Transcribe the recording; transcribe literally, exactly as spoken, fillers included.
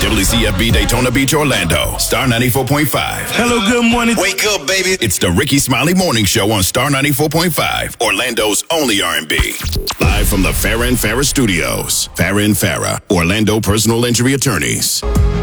W C F B Daytona Beach, Orlando. Star ninety-four point five. Hello, good morning. Wake up, baby. It's the Ricky Smiley Morning Show on Star ninety-four point five, Orlando's only R and B. Live from the Farrah and Farrah Studios. Farrah and Farrah, Orlando personal injury attorneys.